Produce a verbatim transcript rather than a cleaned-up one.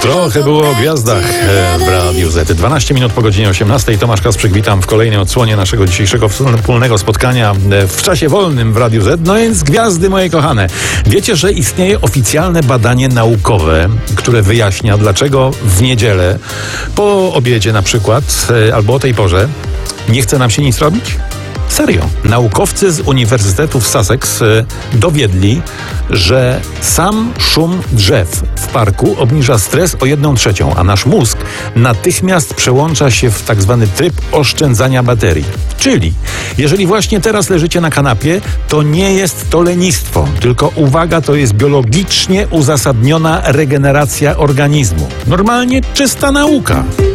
Trochę było o gwiazdach e, w Radiu Z. dwanaście minut po godzinie osiemnastej. Tomasz Kasprzyk, witam w kolejnej odsłonie naszego dzisiejszego wspólnego spotkania e, w czasie wolnym w Radiu Z. No więc gwiazdy moje kochane. Wiecie, że istnieje oficjalne badanie naukowe, które wyjaśnia, dlaczego w niedzielę po obiedzie na przykład, e, albo o tej porze, nie chce nam się nic robić? Serio. Naukowcy z Uniwersytetu w Sussex y, dowiedli, że sam szum drzew w parku obniża stres o jedną trzecią, a nasz mózg natychmiast przełącza się w tak zwany tryb oszczędzania baterii. Czyli, jeżeli właśnie teraz leżycie na kanapie, to nie jest to lenistwo, tylko uwaga, to jest biologicznie uzasadniona regeneracja organizmu. Normalnie czysta nauka.